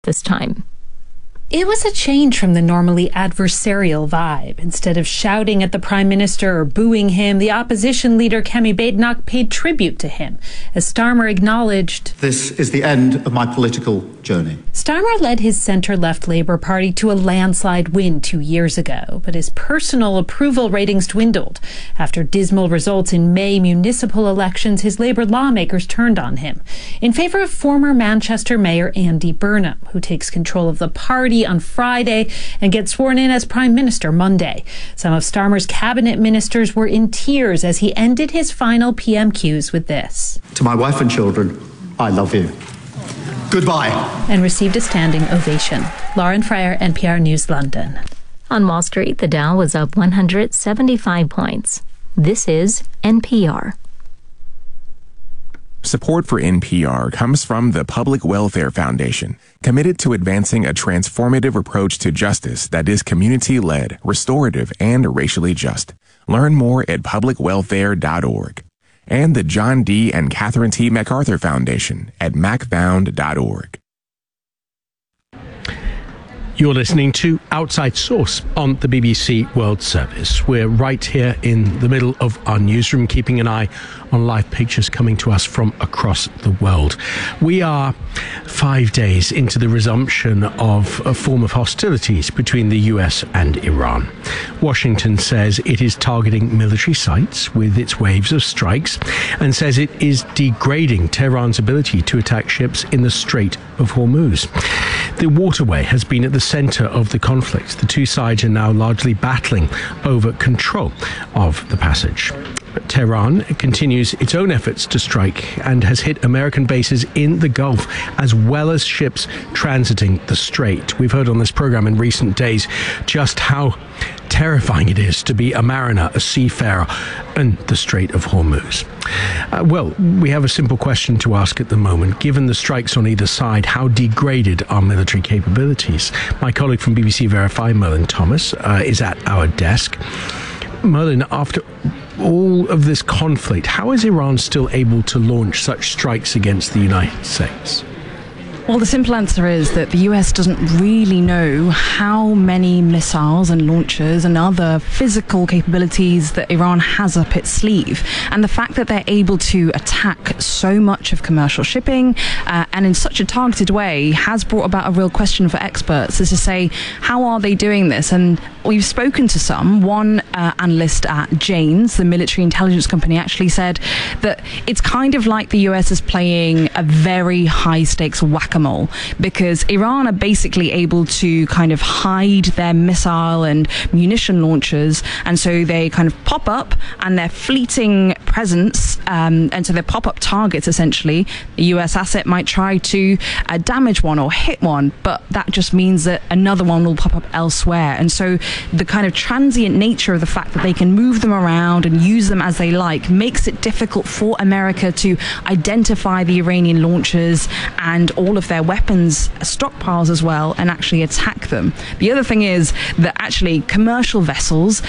this time. It was a change from the normally adversarial vibe. Instead of shouting at the Prime Minister or booing him, the opposition leader Kemi Badenoch paid tribute to him, as Starmer acknowledged, "This is the end of my political journey." Starmer led his centre-left Labour Party to a landslide win 2 years ago, but his personal approval ratings dwindled. After dismal results in May municipal elections, his Labour lawmakers turned on him in favour of former Manchester Mayor Andy Burnham, who takes control of the party on Friday and gets sworn in as Prime Minister Monday. Some of Starmer's cabinet ministers were in tears as he ended his final PMQs with this: "To my wife and children, I love you. Goodbye." And received a standing ovation. Lauren Fryer, NPR News, London. On Wall Street, the Dow was up 175 points. This is NPR. Support for NPR comes from the Public Welfare Foundation, committed to advancing a transformative approach to justice that is community-led, restorative, and racially just. Learn more at publicwelfare.org. And the John D. and Catherine T. MacArthur Foundation at macfound.org. You're listening to Outside Source on the BBC World Service. We're right here in the middle of our newsroom, keeping an eye on live pictures coming to us from across the world. We are 5 days into the resumption of a form of hostilities between the US and Iran. Washington says it is targeting military sites with its waves of strikes and says it is degrading Tehran's ability to attack ships in the Strait of Hormuz. The waterway has been at the center of the conflict. The two sides are now largely battling over control of the passage. Tehran continues its own efforts to strike and has hit American bases in the Gulf as well as ships transiting the strait. We've heard on this program in recent days just how terrifying it is to be a mariner, a seafarer in the Strait of Hormuz. Well, we have a simple question to ask at the moment. Given the strikes on either side, how degraded are military capabilities? My colleague from BBC Verify, Merlin Thomas, is at our desk. Merlin, after all of this conflict, how is Iran still able to launch such strikes against the United States? Well, the simple answer is that the US doesn't really know how many missiles and launchers and other physical capabilities that Iran has up its sleeve. And the fact that they're able to attack so much of commercial shipping and in such a targeted way has brought about a real question for experts, as to say, how are they doing this? And we've spoken to some. One analyst at Jane's, the military intelligence company, actually said that it's kind of like the US is playing a very high-stakes whack-a-mole, because Iran are basically able to kind of hide their missile and munition launchers, and so they kind of pop up, and their fleeting presence, and so they're pop-up targets, essentially. A US asset might try to damage one or hit one, but that just means that another one will pop up elsewhere. And so the kind of transient nature of the fact that they can move them around and use them as they like makes it difficult for America to identify the Iranian launchers and all of their weapons stockpiles as well and actually attack them. The other thing is that actually commercial vessels,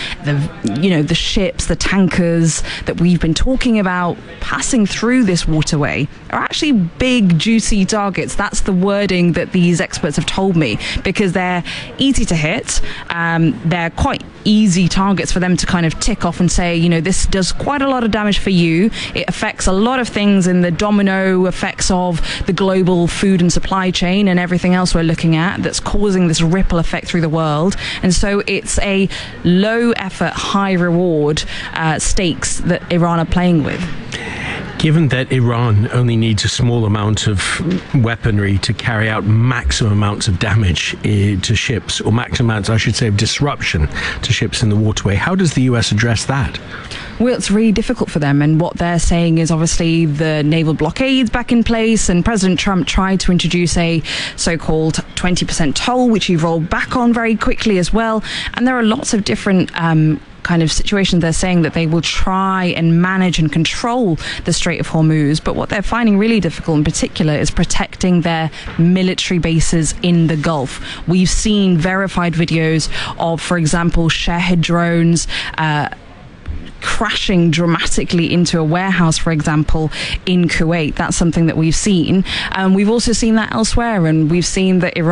the ships, the tankers that we've been talking about passing through this waterway are actually big, juicy targets. That's the wording that these experts have told me, because they're easy to hit. They're quite easy targets for them to kind of tick off and say, this does quite a lot of damage for you. It affects a lot of things in the domino effects of the global food and supply chain and everything else we're looking at that's causing this ripple effect through the world. And so it's a low effort, high reward stakes that Iran are playing with. Given that Iran only needs a small amount of weaponry to carry out maximum amounts of damage to ships, or maximum amounts, I should say, of disruption to ships in the waterway, how does the US address that? Well, it's really difficult for them, and what they're saying is obviously the naval blockade's back in place, and President Trump tried to introduce a so-called 20% toll, which he rolled back on very quickly as well. And there are lots of different kind of situations they're saying that they will try and manage and control the Strait of Hormuz, but what they're finding really difficult in particular is protecting their military bases in the Gulf. We've seen verified videos of, for example, Shahed drones crashing dramatically into a warehouse, for example, in Kuwait. That's something that we've seen. We've also seen that elsewhere, and we've seen that Iran